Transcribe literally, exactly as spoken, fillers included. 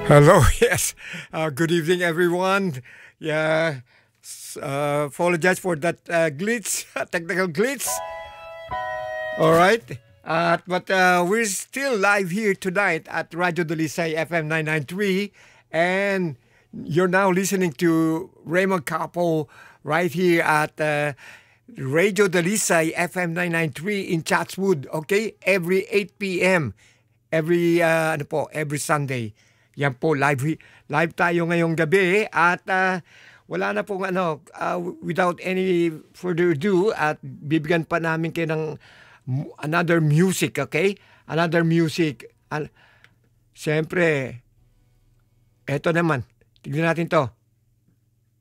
Hello, yes. Uh, good evening, everyone. Yeah, s- uh, apologize for that uh, glitch, technical glitch. All right. Uh, but uh, we're still live here tonight at Radio Dalisay F M nine ninety-three. And you're now listening to Raymond Capo right here at uh, Radio Dalisay F M nine ninety-three in Chatswood. Okay? Every eight p m Every, uh, ano po, every Sunday. Yan po, live, live tayo ngayong gabi at uh, wala na pong ano, uh, without any further ado at bibigyan pa namin kayo ng mu- another music, okay? Another music. Al- Siyempre, eto naman, tignan natin to.